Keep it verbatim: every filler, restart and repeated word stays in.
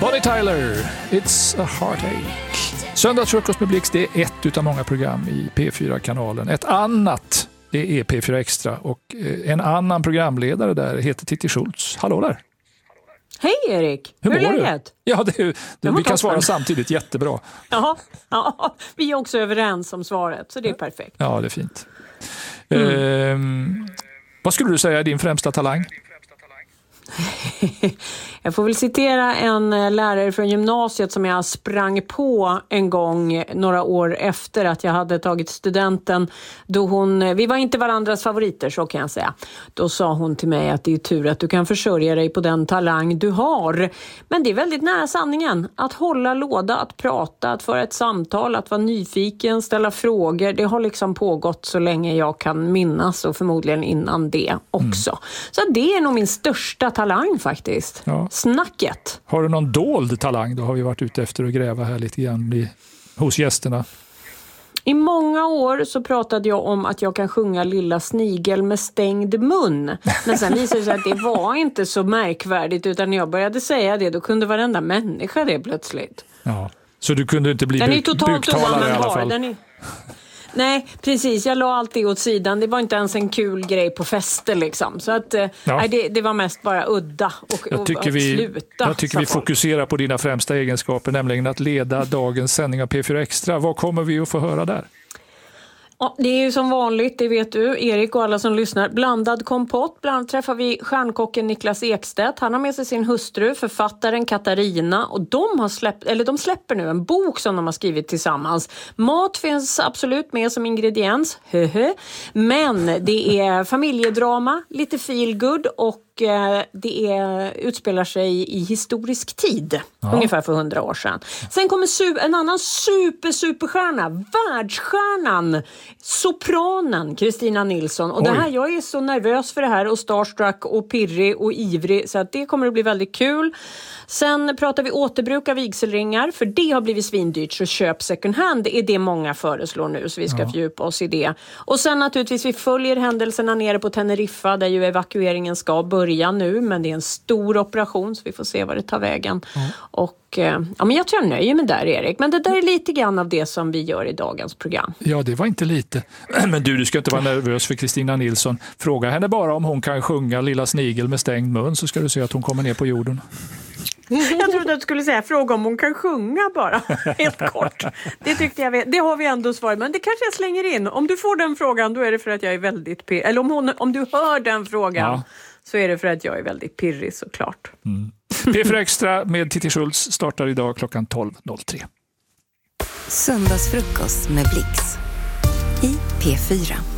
Bonnie Tyler, It's a Heartache. Söndagsfrukost med Blix, det är ett utav många program i P fyra-kanalen. Ett annat, det är P fyra Extra. Och en annan programledare där heter Titti Schultz. Hallå där! Hej Erik! Hur, Hur är mår läget? Du? Ja, det, det, vi kan svara samtidigt, jättebra. Ja, ja, vi är också överens om svaret, så det är perfekt. Ja, det är fint. Mm. Eh, vad skulle du säga är din främsta talang? Jag får väl citera en lärare från gymnasiet som jag sprang på en gång några år efter att jag hade tagit studenten. Då hon, vi var inte varandras favoriter, så kan jag säga. Då sa hon till mig att det är tur att du kan försörja dig på den talang du har. Men det är väldigt nära sanningen. Att hålla låda, att prata, att föra ett samtal, att vara nyfiken, ställa frågor. Det har liksom pågått så länge jag kan minnas och förmodligen innan det också. Mm. Så det är nog min största talang faktiskt. Ja. Snacket. Har du någon dold talang? Då har vi varit ute efter att gräva här lite grann i, hos gästerna. I många år så pratade jag om att jag kan sjunga Lilla snigel med stängd mun. Men sen visade det sig att det var inte så märkvärdigt, utan när jag började säga det, då kunde varenda människa det plötsligt. Ja. Så du kunde inte bli Den bu- är totalt buktalare i alla fall? Den är... Nej, precis. Jag la alltid åt sidan. Det var inte ens en kul grej på fester liksom. Så att, ja. nej, det, det var mest bara udda och, jag tycker och vi, sluta. Jag tycker vi fokuserar på dina främsta egenskaper, nämligen att leda dagens sändning av P fyra Extra. Vad kommer vi att få höra där? Ja, det är ju som vanligt, det vet du, Erik och alla som lyssnar. Blandad kompott. Bland annat träffar vi stjärnkocken Niklas Ekstedt. Han har med sig sin hustru, författaren Katarina. Och de, har släppt, eller de släpper nu en bok som de har skrivit tillsammans. Mat finns absolut med som ingrediens. Men det är familjedrama, lite feel good och det är, utspelar sig i historisk tid, ja. Ungefär för hundra år sedan. Sen kommer su- en annan super superstjärna, världsstjärnan, sopranen Kristina Nilsson. Och Oj. det här, jag är så nervös för det här och starstruck och pirrig och ivrig, så att det kommer att bli väldigt kul. Sen pratar vi återbruka vigselringar, för det har blivit svindyrt, så köp second hand. Det är det många föreslår nu, så vi ska ja. fördjupa oss i det. Och sen naturligtvis, vi följer händelserna nere på Teneriffa, där ju evakueringen ska börja nu, men det är en stor operation, så vi får se vad det tar vägen. Mm. Och ja, men jag tror jag nöjer mig där, Erik. Men det där är lite grann av det som vi gör i dagens program. Ja, det var inte lite. Men du, du ska inte vara nervös för Kristina Nilsson. Fråga henne bara om hon kan sjunga Lilla snigel med stängd mun, så ska du se att hon kommer ner på jorden. Jag trodde att du skulle säga fråga om hon kan sjunga bara, helt kort. Det tyckte jag, det har vi ändå svarat, men det kanske jag slänger in. Om du får den frågan, då är det för att jag är väldigt pirrig. Eller om, hon, om du hör den frågan, ja. så är det för att jag är väldigt pirrig, såklart. Mm. P fyra Extra med Titti Schultz startar idag klockan tolv noll tre. Söndagsfrukost med Blix i P fyra.